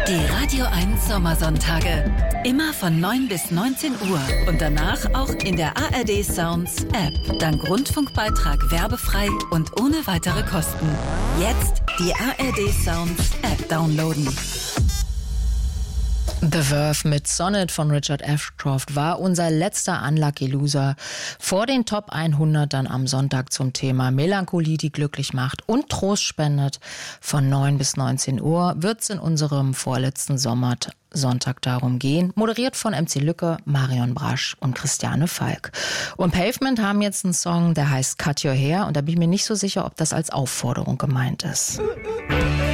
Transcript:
Die Radio 1 Sommersonntage. Immer von 9 bis 19 Uhr. Und danach auch in der ARD Sounds App. Dank Rundfunkbeitrag werbefrei und ohne weitere Kosten. Jetzt die ARD Sounds App downloaden. The Verve mit Sonnet von Richard Ashcroft war unser letzter Unlucky Loser vor den Top 100 dann am Sonntag zum Thema Melancholie, die glücklich macht und Trost spendet. Von 9 bis 19 Uhr wird es in unserem vorletzten Sommersonntag darum gehen. Moderiert von MC Lücke, Marion Brasch und Christiane Falk. Und Pavement haben jetzt einen Song, der heißt Cut Your Hair. Und da bin ich mir nicht so sicher, ob das als Aufforderung gemeint ist.